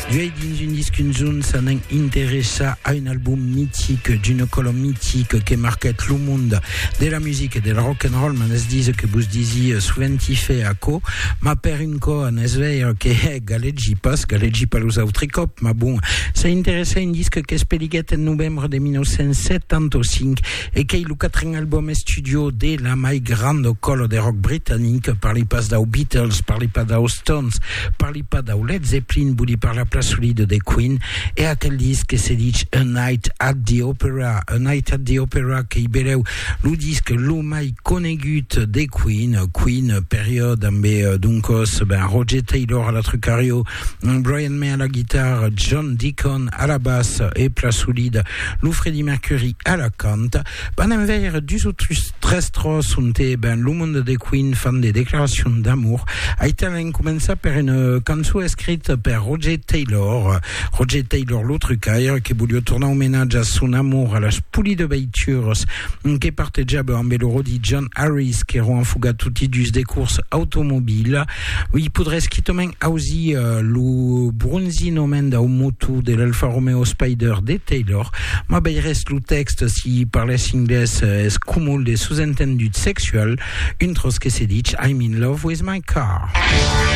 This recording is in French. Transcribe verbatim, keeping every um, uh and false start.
Due dins un disc un zone s'en interessa a un album mythique d'une colonne mythique qui marquait le monde de la musique et de la rock and roll. Man es dise que vous disiez souvent fait à co ma per une co en esveir que è galleggi pas galleggi pas los autricop ma bon ça intéressait un disque che speliguet en novembre de mille neuf cent soixante-quinze et che il quatrième album studio de la mai grande colo de rock britannique par les pas d'au Beatles, par les pas d'au Stones, par les pas d'au Led Zeppelin, bouli par la place solide de Queen et à quel disque c'est dit A Night at the Opera, A Night at the Opera che i beleu lo disque lo mai conegut de Queen, Queen période ambe duncos ben Roger Taylor à la trucario, Brian May à la guitare, John Deacon à la basse et place solide, lo Freddie Mercury à la cante. Ben envers du autres trestros sunte ben lo monde de Queen fan des déclarations d'amour a été commencé par une canzone écrite par Roger Taylor. Roger Taylor l'autre caire qui voulait tourner hommage à son amour à la spuli de veitures qui partait déjà en beloro di John Harris qui era un fuga tutti dus des courses automobiles. Oui, podrez skitomen aussi euh, lo brunzinomen da moto de l'Alfa Romeo Spider de Taylor. Ma beires lo texte si parlais inglés es cumul de sous-entendus sexuels une tros que se dit I'm in love with my car.